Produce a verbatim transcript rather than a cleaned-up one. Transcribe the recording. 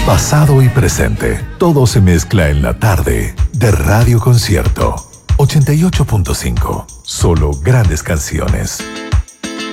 pasado y presente. Todo se mezcla en la tarde de Radio Concierto. ochenta y ocho punto cinco. Solo grandes canciones.